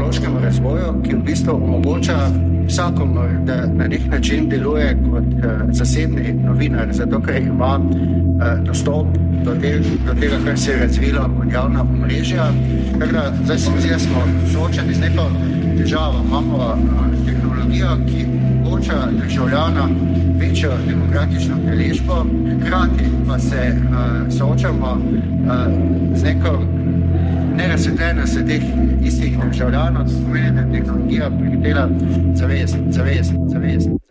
tehnološkemu razvoju, ki v bistvu omogoča vsakomur, da na nek način deluje kot zasebni novinar, zato ker ima dostop do tega, kar se je razvilo kot javna omrežja. Tako da zdaj se mi zdi, da smo soočeni z neko težavo. Imamo tehnologijo, ki omogoča državljana večjo demokratično udeležbo, hkrati pa se soočamo z neko nerazsvetljenostjo teh istih državljanov, to pomeni, da tehnologija prehitela zavest.